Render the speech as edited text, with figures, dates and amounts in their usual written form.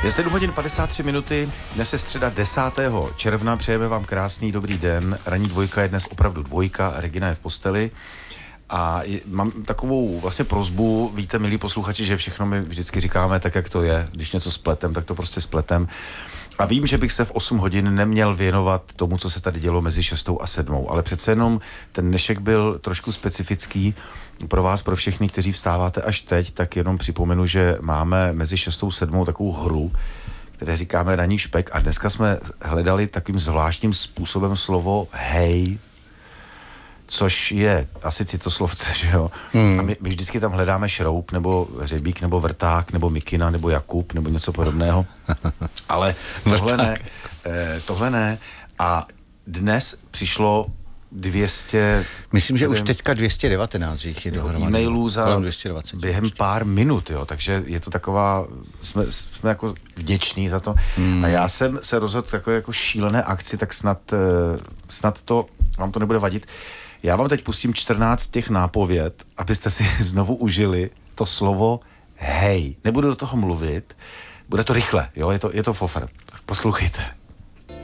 Je 7 hodin 53 minuty, dnes je středa 10. června, přejeme vám krásný dobrý den. Ranní dvojka je dnes opravdu dvojka, Regina je v posteli. A mám takovou vlastně prosbu, víte, milí posluchači, že všechno my vždycky říkáme tak, jak to je. Když něco spletem, tak to prostě spletem. A vím, že bych se v 8 hodin neměl věnovat tomu, co se tady dělo mezi 6 a 7. Ale přece jenom ten dnešek byl trošku specifický pro vás, pro všechny, kteří vstáváte až teď, tak jenom připomenu, že máme mezi 6 a 7 takovou hru, které říkáme ranní špek, a dneska jsme hledali takovým zvláštním způsobem slovo hej, což je asi citoslovce, že jo? A my vždycky tam hledáme šroub, nebo hřebík, nebo vrták, nebo mikina, nebo Jakub, nebo něco podobného. Ale tohle ne. A dnes přišlo 200... Myslím, že už teďka 219 jich je dohromady. E-mailů za 220. během pár minut, jo, takže je to taková, jsme jako vděční za to. A já jsem se rozhodl takové jako šílené akci, tak snad to, vám to nebude vadit. Já vám teď pustím 14 těch nápověd, abyste si znovu užili to slovo hej. Nebudu do toho mluvit, bude to rychle, jo, je to fofr. Tak poslouchejte.